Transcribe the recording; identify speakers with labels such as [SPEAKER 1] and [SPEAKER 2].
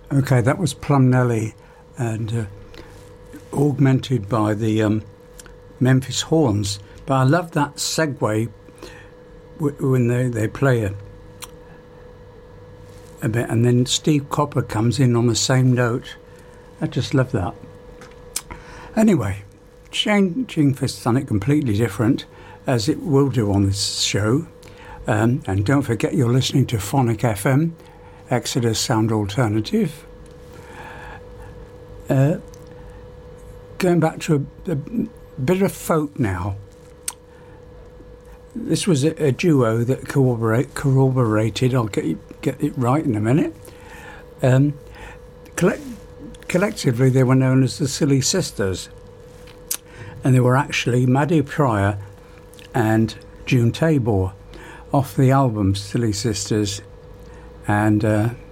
[SPEAKER 1] Okay, that was Plum Nelly, and augmented by the Memphis Horns. But I love that segue when they play a bit, and then Steve Cropper comes in on the same note. I just love that. Anyway, changing for something completely different, as it will do on this show. And don't forget you're listening to Phonic FM, Exodus Sound Alternative. Going back to a bit of folk now. This was a duo that corroborated. I'll get it right in a minute. Collectively, they were known as the Silly Sisters, and they were actually Maddie Pryor and June Tabor off the album Silly Sisters, and